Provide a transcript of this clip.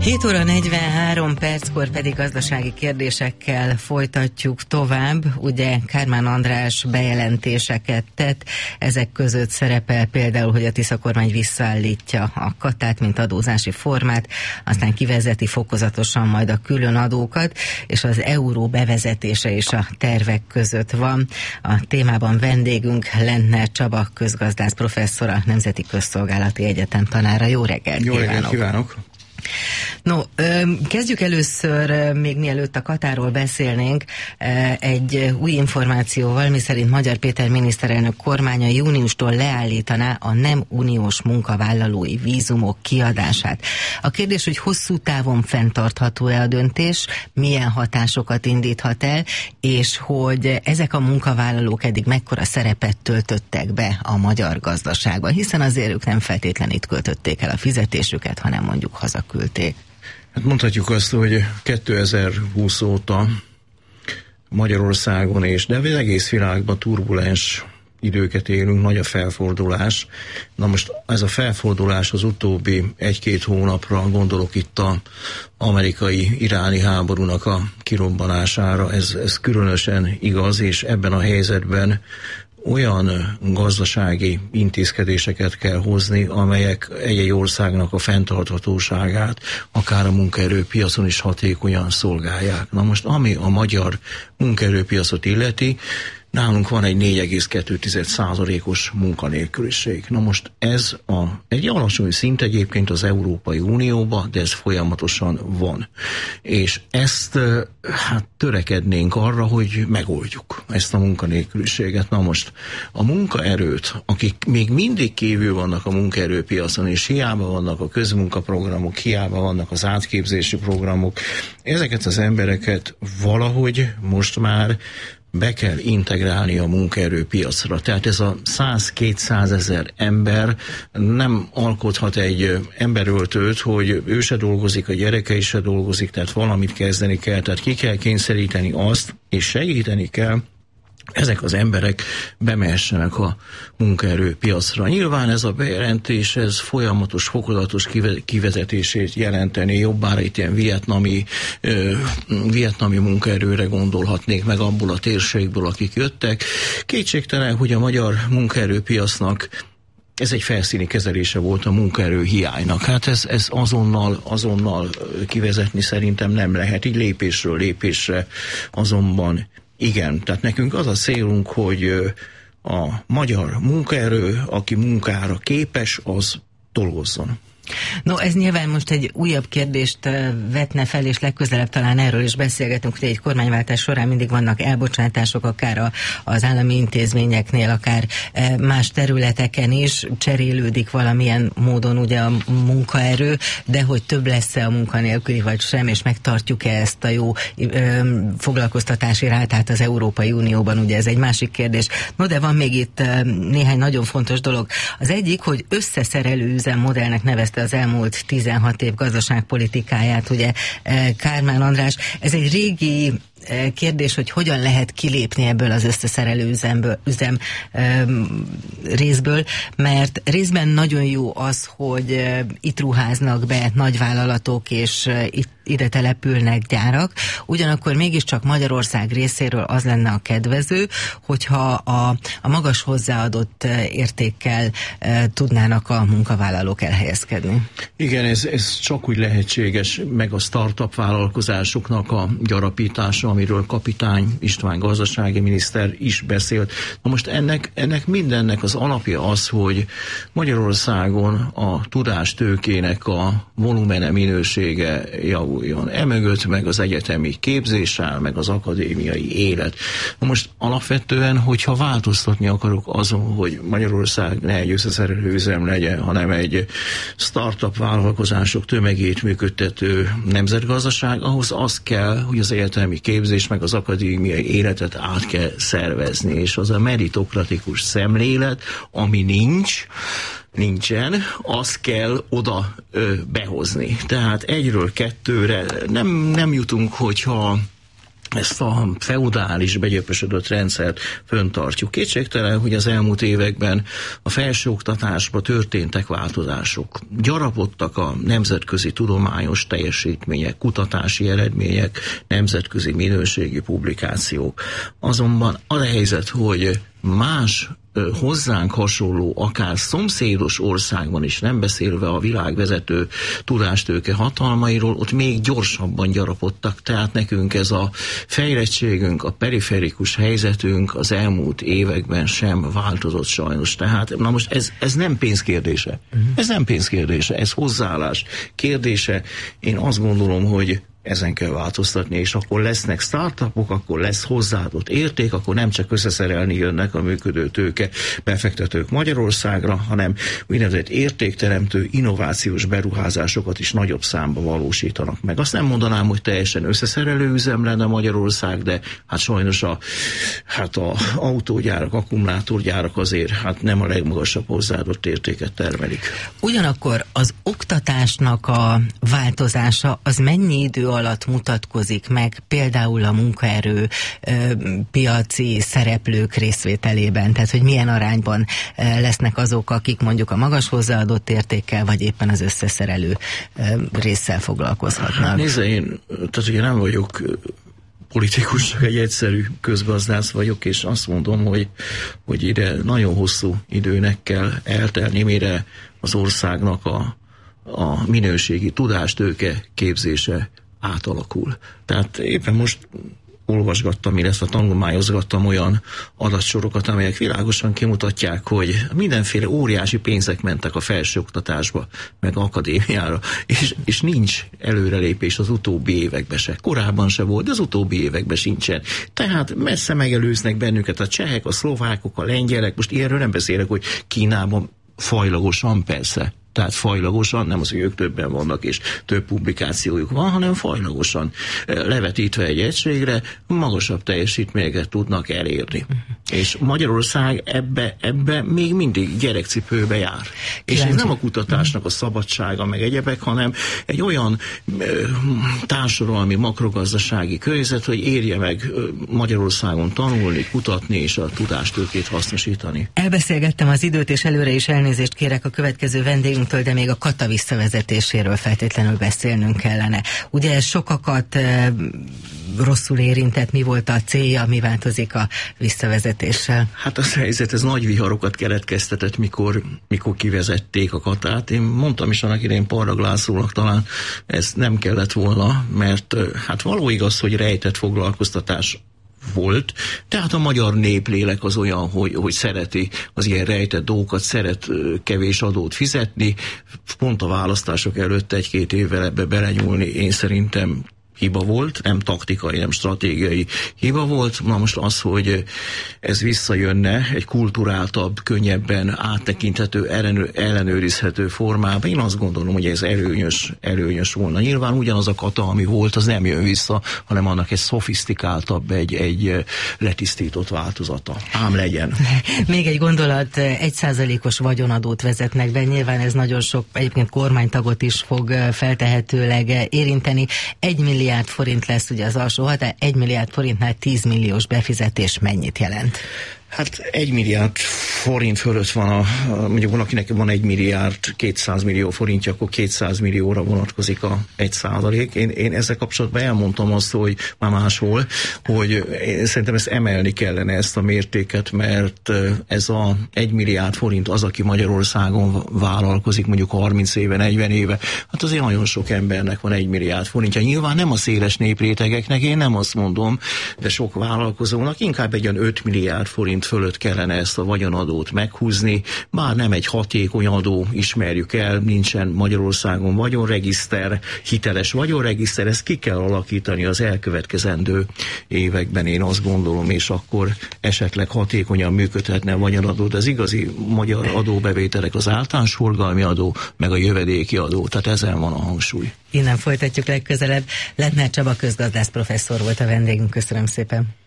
7 óra 43 perckor pedig gazdasági kérdésekkel folytatjuk tovább. Ugye Kármán András bejelentéseket tett, ezek között szerepel például, hogy a Tisza kormány visszaállítja a katát, mint adózási formát, aztán kivezeti fokozatosan majd a külön adókat, és az euró bevezetése is a tervek között van. A témában vendégünk Lentner Csaba, közgazdász professzor, a Nemzeti Közszolgálati Egyetem tanára. Jó reggelt! Jó reggelt kívánok! No, kezdjük először, még mielőtt a katáról beszélnénk, egy új információval, miszerint Magyar Péter miniszterelnök kormánya júniustól leállítaná a nem uniós munkavállalói vízumok kiadását. A kérdés, hogy hosszú távon fenntartható-e a döntés, milyen hatásokat indíthat el, és hogy ezek a munkavállalók eddig mekkora szerepet töltöttek be a magyar gazdaságban, hiszen azért ők nem feltétlenül itt költötték el a fizetésüket, hanem mondjuk hazaküldték. Hát mondhatjuk azt, hogy 2020 óta Magyarországon de az egész világban turbulens időket élünk, nagy a felfordulás. Na most ez a felfordulás az utóbbi 1-2 hónapra, gondolok itt az amerikai-iráni háborúnak a kirobbanására, ez különösen igaz, és ebben a helyzetben olyan gazdasági intézkedéseket kell hozni, amelyek egy országnak a fenntarthatóságát, akár a munkaerőpiacon is hatékonyan szolgálják. Na most, ami a magyar munkaerőpiacot illeti, nálunk van egy 4,2%-os munkanélküliség. Na most ez egy alacsony szint egyébként az Európai Unióban, de ez folyamatosan van. És ezt törekednénk arra, hogy megoldjuk ezt a munkanélküliséget. Na most a munkaerőt, akik még mindig kívül vannak a munkaerőpiacon, és hiába vannak a közmunkaprogramok, hiába vannak az átképzési programok, ezeket az embereket valahogy most már be kell integrálni a munkaerőpiacra. Tehát ez a 100-200 ezer ember nem alkothat egy emberöltőt, hogy ő se dolgozik, a gyerekei se dolgozik, tehát valamit kezdeni kell, tehát ki kell kényszeríteni azt, és segíteni kell, ezek az emberek bemehessenek a munkaerőpiacra. Nyilván ez a bejelentés, ez folyamatos, fokozatos kivezetését jelenteni, jobbára itt ilyen vietnami munkaerőre gondolhatnék meg abból a térségből, akik jöttek. Kétségtelen, hogy a magyar munkaerőpiacnak ez egy felszíni kezelése volt a munkaerő hiánynak. Hát ez azonnal kivezetni szerintem nem lehet. Így lépésről lépésre azonban igen, tehát nekünk az a célunk, hogy a magyar munkaerő, aki munkára képes, az dolgozzon. No, ez nyilván most egy újabb kérdést vetne fel, és legközelebb talán erről is beszélgetünk, hogy egy kormányváltás során mindig vannak elbocsátások, akár az állami intézményeknél, akár más területeken is cserélődik valamilyen módon ugye a munkaerő, de hogy több lesz-e a munkanélküli vagy sem, és megtartjuk-e ezt a jó foglalkoztatási rátát az Európai Unióban, ugye ez egy másik kérdés. No, de van még itt néhány nagyon fontos dolog. Az egyik, hogy összeszerelő üzemmodellnek nevezte az elmúlt 16 év gazdaságpolitikáját, ugye Kármán András. Ez egy régi kérdés, hogy hogyan lehet kilépni ebből az összeszerelő üzem részből, mert részben nagyon jó az, hogy itt ruháznak be nagyvállalatok, és ide települnek gyárak, ugyanakkor mégiscsak Magyarország részéről az lenne a kedvező, hogyha a magas hozzáadott értékkel tudnának a munkavállalók elhelyezkedni. Igen, ez csak úgy lehetséges, meg a startup vállalkozásoknak a gyarapítása, amiről Kapitány István gazdasági miniszter is beszélt. Na most ennek mindennek az alapja az, hogy Magyarországon a tudástőkének a volumene, minősége javuljon. Emögött meg az egyetemi képzés áll, meg az akadémiai élet. Na most alapvetően, hogyha változtatni akarok azon, hogy Magyarország ne egy összeszerelő üzem legyen, hanem egy startup vállalkozások tömegét működtető nemzetgazdaság, ahhoz az kell, hogy az egyetemi képzés meg az akadémiai életet át kell szervezni, és az a meritokratikus szemlélet, ami nincsen, azt kell oda behozni. Tehát 1-ről 2-re nem jutunk, hogyha ezt a feudális, begyöpösödött rendszert föntartjuk. Kétségtelen, hogy az elmúlt években a felsőoktatásban történtek változások. Gyarapodtak a nemzetközi tudományos teljesítmények, kutatási eredmények, nemzetközi minőségi publikációk. Azonban az a helyzet, hogy más hozzánk hasonló, akár szomszédos országban is, nem beszélve a világvezető tudástőke hatalmairól, ott még gyorsabban gyarapodtak, tehát nekünk ez a fejlettségünk, a periferikus helyzetünk az elmúlt években sem változott sajnos. Tehát, na most ez nem pénzkérdése. Ez nem pénzkérdése, ez hozzáállás kérdése. Én azt gondolom, hogy ezen kell változtatni, és akkor lesznek startupok, akkor lesz hozzáadott érték, akkor nem csak összeszerelni jönnek a működő tőke befektetők Magyarországra, hanem úgynevezett értékteremtő, innovációs beruházásokat is nagyobb számba valósítanak meg. Azt nem mondanám, hogy teljesen összeszerelő üzem lenne Magyarország, de hát sajnos a autógyárak, akkumulátorgyárak azért nem a legmagasabb hozzáadott értéket termelik. Ugyanakkor az oktatásnak a változása az mennyi idő alatt mutatkozik meg például a munkaerő piaci szereplők részvételében, tehát hogy milyen arányban lesznek azok, akik mondjuk a magas hozzáadott értékkel, vagy éppen az összeszerelő résszel foglalkozhatnak. Nézze, tehát ugye nem vagyok politikus, egy egyszerű közgazdász vagyok, és azt mondom, hogy ide nagyon hosszú időnek kell eltelni, mire az országnak a minőségi tudástőke képzése átalakul. Tehát éppen most olvasgattam, illetve tanulmányozgattam olyan adatsorokat, amelyek világosan kimutatják, hogy mindenféle óriási pénzek mentek a felsőoktatásba, meg akadémiára, és nincs előrelépés az utóbbi években se. Korábban se volt, de az utóbbi években sincsen. Tehát messze megelőznek bennünket a csehek, a szlovákok, a lengyelek, most ilyenről nem beszélek, hogy Kínában fajlagosan persze, tehát fajlagosan, nem az, hogy ők többen vannak és több publikációjuk van, hanem fajlagosan levetítve egy egységre magasabb teljesítményeket tudnak elérni. És Magyarország ebbe még mindig gyerekcipőbe jár. És ez nem a kutatásnak a szabadsága meg egyebek, hanem egy olyan társadalmi, makrogazdasági környezet, hogy érje meg Magyarországon tanulni, kutatni és a tudástőkét hasznosítani. Elbeszélgettem az időt, és előre is elnézést kérek a következő vendégünktől, de még a kata visszavezetéséről feltétlenül beszélnünk kellene. Ugye ez sokakat rosszul érintett, mi volt a célja, mi változik a visszavezetéssel? Hát az helyzet, ez nagy viharokat keletkeztetett, mikor kivezették a katát. Én mondtam is annak idején Parrag Lászlónak, talán ez nem kellett volna, mert hát való igaz, hogy rejtett foglalkoztatás volt, tehát a magyar néplélek az olyan, hogy szereti az ilyen rejtett dolgokat, szeret kevés adót fizetni, pont a választások előtt 1-2 évvel ebbe belenyúlni én szerintem hiba volt, nem taktikai, nem stratégiai hiba volt. Na most az, hogy ez visszajönne egy kulturáltabb, könnyebben áttekinthető, ellenőrizhető formában, én azt gondolom, hogy ez erőnyös volna. Nyilván ugyanaz a kata, ami volt, az nem jön vissza, hanem annak egy szofisztikáltabb, egy letisztított változata. Ám legyen. Még egy gondolat, 1%-os vagyonadót vezetnek be, nyilván ez nagyon sok egyébként kormánytagot is fog feltehetőleg érinteni. 1 milliárd forint lesz ugye az alsó határ, 1 milliárd forintnál 10 milliós befizetés mennyit jelent? Hát 1 milliárd forint fölött van mondjuk valakinek van 1 milliárd 200 millió forintja, akkor 200 millióra vonatkozik a 1%. Én ezzel kapcsolatban elmondtam azt, hogy már máshol, hogy szerintem ezt emelni kellene, ezt a mértéket, mert ez a 1 milliárd forint az, aki Magyarországon vállalkozik mondjuk 30 éve, 40 éve, hát azért nagyon sok embernek van 1 milliárd forintja. Nyilván nem a széles néprétegeknek, én nem azt mondom, de sok vállalkozónak inkább egy olyan 5 milliárd forint fölött kellene ezt a vagyonadót meghúzni, bár nem egy hatékony adó, ismerjük el, nincsen Magyarországon vagyonregiszter, hiteles vagyonregiszter, ezt ki kell alakítani az elkövetkezendő években, én azt gondolom, és akkor esetleg hatékonyan működhetne a vagyonadó, de az igazi magyar adóbevételek az általános forgalmi adó, meg a jövedéki adó, tehát ezen van a hangsúly. Innen folytatjuk legközelebb. Lettner Csaba közgazdász professzor volt a vendégünk, köszönöm szépen.